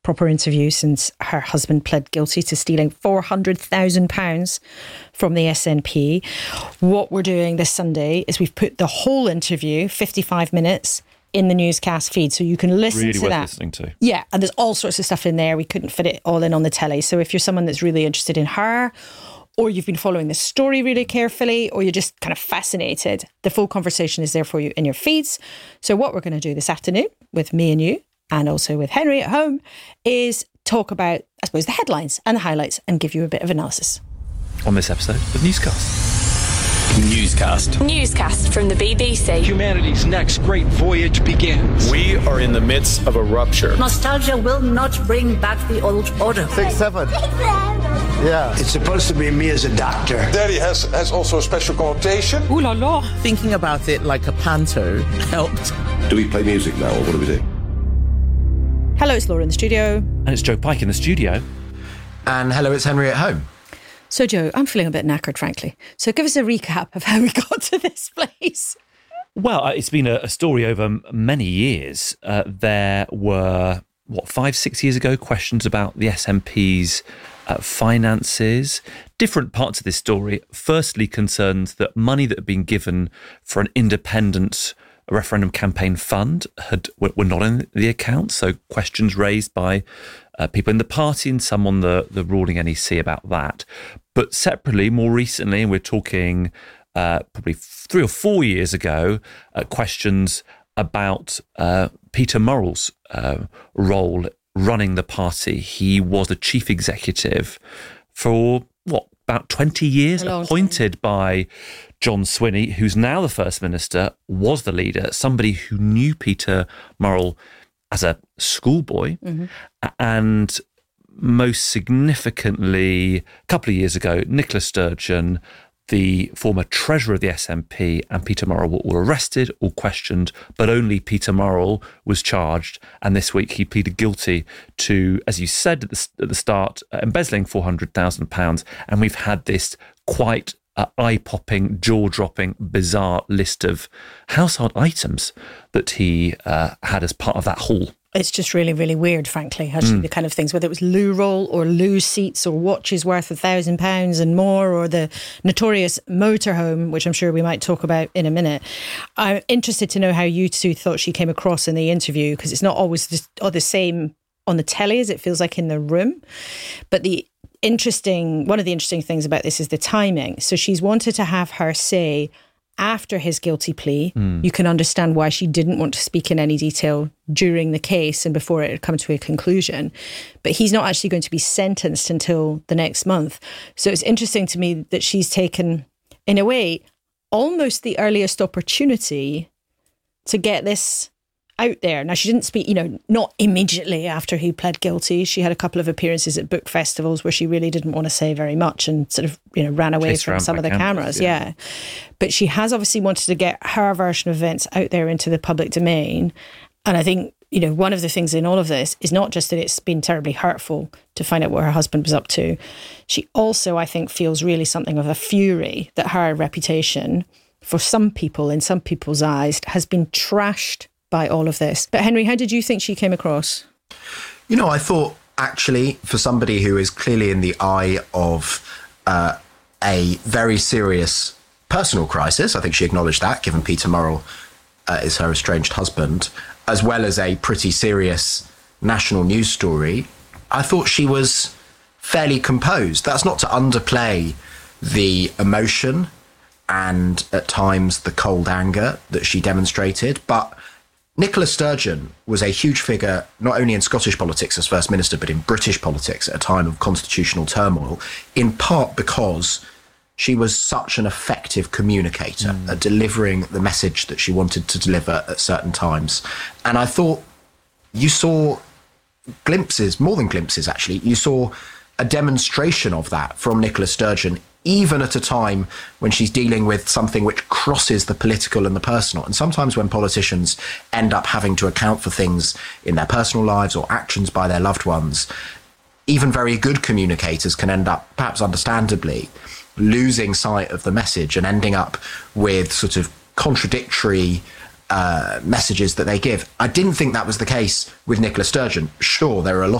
proper interview since her husband pled guilty to stealing £400,000 from the SNP. What we're doing this Sunday is we've put the whole interview, 55 minutes, in the newscast feed, so you can listen really to worth that. Listening to. Yeah, and there's all sorts of stuff in there. We couldn't fit it all in on the telly. So if you're someone that's really interested in her, or you've been following the story really carefully, or you're just kind of fascinated, the full conversation is there for you in your feeds. So what we're going to do this afternoon with me and you, and also with Henry at home, is talk about, I suppose, the headlines and the highlights and give you a bit of analysis. On this episode of Newscast. Newscast from the BBC. Humanity's next great voyage begins. We are in the midst of a rupture. Nostalgia will not bring back the old order. 6, 7. Yeah. It's supposed to be me as a doctor. Daddy has also a special connotation. Ooh la la. Thinking about it like a panto helped. Do we play music now, or what do we do? Hello, it's Laura in the studio. And it's Joe Pike in the studio. And hello, it's Henry at home. So, Joe, I'm feeling a bit knackered, frankly. So give us a recap of how we got to this place. Well, it's been a story over many years. There were, 5-6 years ago, questions about the SNP's finances. Different parts of this story. Firstly, concerns that money that had been given for an independent referendum campaign fund were not in the account. So questions raised by people in the party and some on the ruling NEC about that. But separately, more recently, and we're talking probably 3 or 4 years ago, questions about Peter Murrell's role running the party. He was the chief executive for, about 20 years, appointed by John Swinney, who's now the First Minister, was the leader, somebody who knew Peter Murrell as a schoolboy. Mm-hmm. And most significantly, a couple of years ago, Nicola Sturgeon, the former treasurer of the SNP, and Peter Murrell were arrested or questioned, but only Peter Murrell was charged. And this week he pleaded guilty to, as you said at the start, embezzling £400,000. And we've had this quite eye-popping, jaw-dropping, bizarre list of household items that he had as part of that haul. It's just really, really weird, frankly, actually, the kind of things, whether it was loo roll or loo seats or watches worth £1,000 and more, or the notorious motorhome, which I'm sure we might talk about in a minute. I'm interested to know how you two thought she came across in the interview, because it's not always the same on the telly as it feels like in the room. But one of the interesting things about this is the timing. So she's wanted to have her say after his guilty plea. You can understand why she didn't want to speak in any detail during the case and before it had come to a conclusion. But he's not actually going to be sentenced until the next month. So it's interesting to me that she's taken, in a way, almost the earliest opportunity to get this out there. Now, she didn't speak, not immediately after he pled guilty. She had a couple of appearances at book festivals where she really didn't want to say very much and sort of, ran away from some of the cameras. Yeah. But she has obviously wanted to get her version of events out there into the public domain. And I think, one of the things in all of this is not just that it's been terribly hurtful to find out what her husband was up to. She also, I think, feels really something of a fury that her reputation, for some people, in some people's eyes, has been trashed by all of this. But Henry, how did you think she came across? I thought, actually, for somebody who is clearly in the eye of a very serious personal crisis, I think she acknowledged that, given Peter Murrell is her estranged husband, as well as a pretty serious national news story, I thought she was fairly composed. That's not to underplay the emotion and at times the cold anger that she demonstrated, but Nicola Sturgeon was a huge figure, not only in Scottish politics as First Minister, but in British politics at a time of constitutional turmoil, in part because she was such an effective communicator at delivering the message that she wanted to deliver at certain times. And I thought you saw glimpses, more than glimpses actually, you saw a demonstration of that from Nicola Sturgeon, even at a time when she's dealing with something which crosses the political and the personal. And sometimes when politicians end up having to account for things in their personal lives or actions by their loved ones, even very good communicators can end up, perhaps understandably, losing sight of the message and ending up with sort of contradictory messages that they give. I didn't think that was the case with Nicola Sturgeon. Sure, there are a lot